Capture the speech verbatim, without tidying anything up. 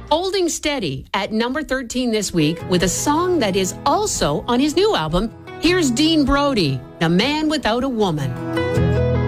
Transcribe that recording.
Holding steady at number thirteen this week with a song that is also on his new album. Here's Dean Brody, A Man Without a Woman.